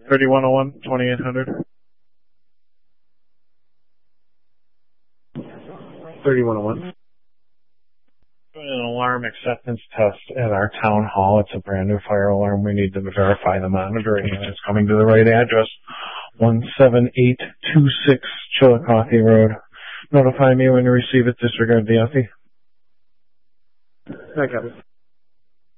3101, 2800. 3101. Doing an alarm acceptance test at our town hall. It's a brand new fire alarm. We need to verify the monitoring, and it's coming to the right address. 17826 Chillicothe Road. Notify me when you receive it. Disregard the FE. I got it.